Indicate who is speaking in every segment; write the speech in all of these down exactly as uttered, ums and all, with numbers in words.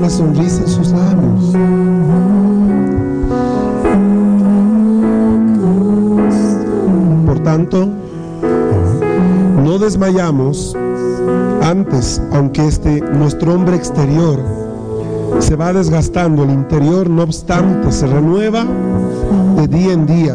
Speaker 1: una sonrisa en sus labios. Por tanto, no desmayamos. Antes, aunque este nuestro hombre exterior se va desgastando, el interior, no obstante, se renueva de día en día.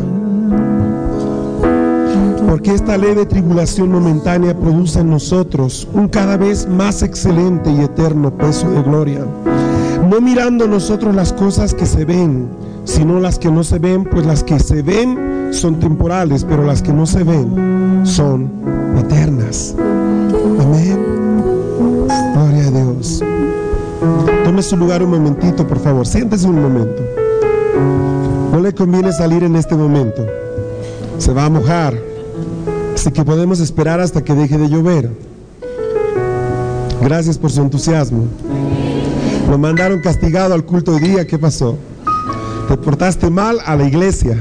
Speaker 1: Porque esta leve tribulación momentánea produce en nosotros un cada vez más excelente y eterno peso de gloria. No mirando nosotros las cosas que se ven, sino las que no se ven, pues las que se ven son temporales, pero las que no se ven son eternas. Amén. Gloria a Dios. Tome su lugar un momentito, por favor. Siéntese un momento. No le conviene salir en este momento. Se va a mojar. Así que podemos esperar hasta que deje de llover. Gracias por su entusiasmo. Lo mandaron castigado al culto hoy día. ¿Qué pasó? Te portaste mal a la iglesia.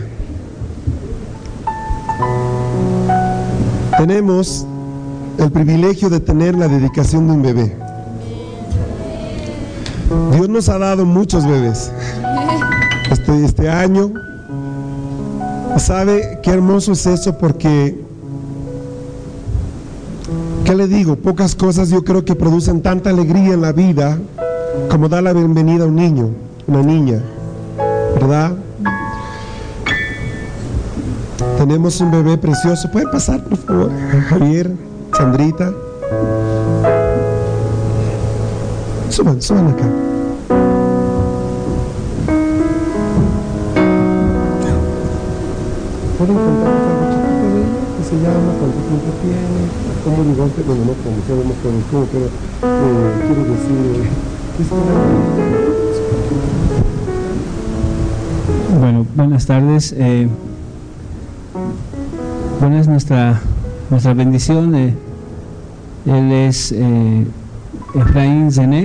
Speaker 1: Tenemos el privilegio de tener la dedicación de un bebé. Dios nos ha dado muchos bebés este, este año. ¿Sabe qué hermoso es eso? Porque, ¿qué le digo? Pocas cosas yo creo que producen tanta alegría en la vida como dar la bienvenida a un niño, una niña, ¿verdad? Tenemos un bebé precioso. ¿Pueden pasar, por favor? Javier, Sandrita. Suban, suban acá. ¿Pueden contar algo chiquito de ella? ¿Qué se llama? ¿Cuánto tiempo tiene? ¿Cómo llegó? Bueno, no como sabemos cómo, pero eh, quiero decir, ¿qué es?
Speaker 2: Bueno, buenas tardes. Eh, bueno, es nuestra, nuestra bendición. Eh, él es eh, Efraín Zené.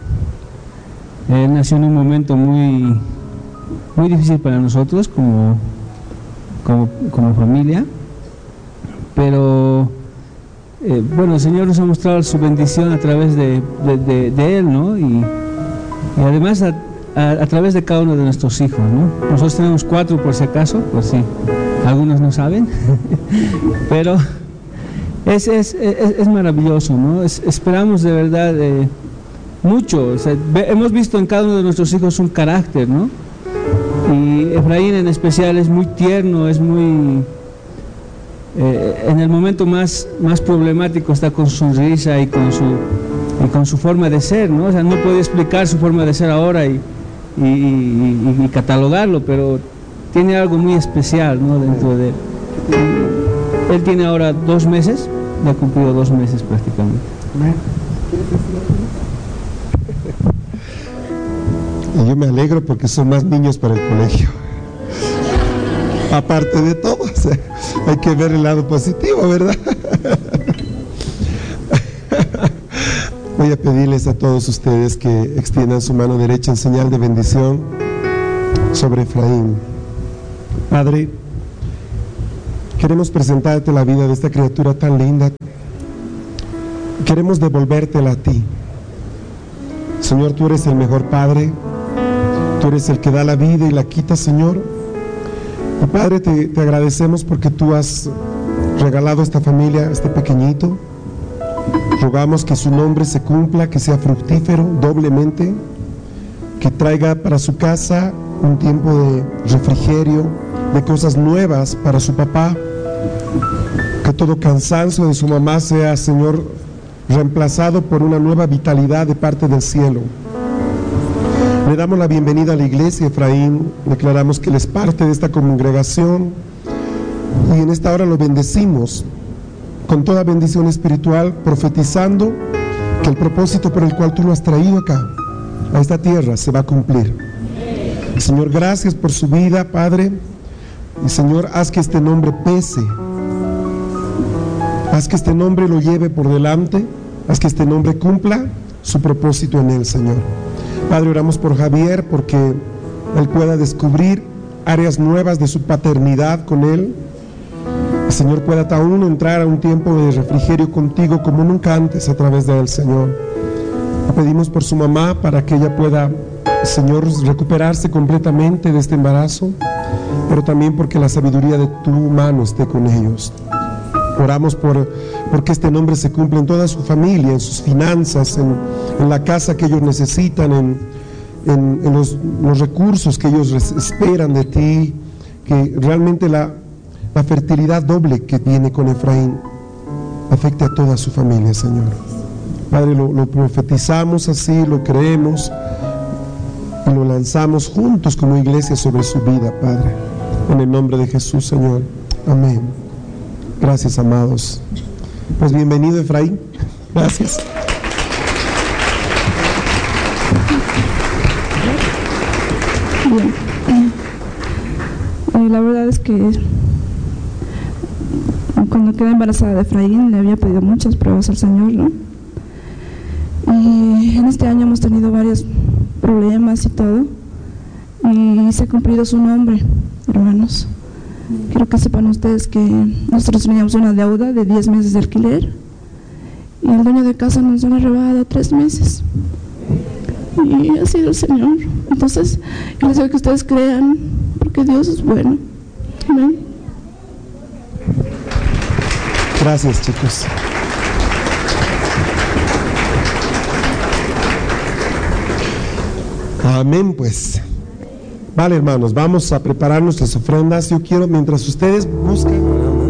Speaker 2: Él nació en un momento muy, muy difícil para nosotros como, como, como familia, pero eh, bueno, el Señor nos ha mostrado su bendición a través de, de, de, de Él, ¿no? Y, y además a, a, a través de cada uno de nuestros hijos, ¿no? Nosotros tenemos cuatro, por si acaso, por si algunos no saben, pero es, es, es, es maravilloso, ¿no? Es, esperamos de verdad eh, mucho. O sea, ve, hemos visto en cada uno de nuestros hijos un carácter, ¿no? Y Efraín en especial es muy tierno, es muy eh, en el momento más, más problemático está con su sonrisa y con su, y con su forma de ser, ¿no? O sea, no puedo explicar su forma de ser ahora y, y, y, y catalogarlo, pero tiene algo muy especial, ¿no? Dentro de él. Él tiene ahora dos meses, ya ha cumplido dos meses prácticamente.
Speaker 1: Y yo me alegro porque son más niños para el colegio. Aparte de todo, o sea, hay que ver el lado positivo, ¿verdad? Voy a pedirles a todos ustedes que extiendan su mano derecha en señal de bendición sobre Efraín. Padre, queremos presentarte la vida de esta criatura tan linda. Queremos devolvértela a ti. Señor, tú eres el mejor Padre. Tú eres el que da la vida y la quita, Señor. Y Padre, te, te agradecemos porque tú has regalado a esta familia, a este pequeñito. Rogamos que su nombre se cumpla, que sea fructífero doblemente, que traiga para su casa un tiempo de refrigerio, de cosas nuevas para su papá, que todo cansancio de su mamá sea, Señor, reemplazado por una nueva vitalidad de parte del cielo. Le damos la bienvenida a la iglesia, Efraín. Declaramos que él es parte de esta congregación y en esta hora lo bendecimos con toda bendición espiritual, profetizando que el propósito por el cual tú lo has traído acá, a esta tierra, se va a cumplir. Señor, gracias por su vida, Padre. Y Señor, haz que este nombre pese, haz que este nombre lo lleve por delante, haz que este nombre cumpla su propósito en él, Señor. Padre, oramos por Javier, porque él pueda descubrir áreas nuevas de su paternidad con él. El Señor pueda aún entrar a un tiempo de refrigerio contigo como nunca antes a través de él, Señor. pedimos por su mamá para que ella pueda, Señor, recuperarse completamente de este embarazo, pero también porque la sabiduría de tu mano esté con ellos. Oramos por porque este nombre se cumpla en toda su familia, en sus finanzas, en, en la casa que ellos necesitan, en, en, en los, los recursos que ellos esperan de ti, que realmente la, la fertilidad doble que viene con Efraín afecte a toda su familia, Señor. Padre, lo, lo profetizamos así, lo creemos y lo lanzamos juntos como iglesia sobre su vida, Padre, en el nombre de Jesús, Señor. Amén. Gracias, amados. Pues bienvenido, Efraín. Gracias.
Speaker 3: Bien. Eh, la verdad es que cuando quedé embarazada de Efraín le había pedido muchas pruebas al Señor, ¿no? Y en este año hemos tenido varios problemas y todo, y se ha cumplido su nombre, hermanos. Quiero que sepan ustedes que nosotros teníamos una deuda de diez meses de alquiler y el dueño de casa nos ha rebajado tres meses, y ha sido el Señor. Entonces yo les digo que ustedes crean, porque Dios es bueno. Amén.
Speaker 1: Gracias, chicos. Amén, pues. Vale, hermanos, vamos a preparar nuestras ofrendas. Yo quiero, mientras ustedes buscan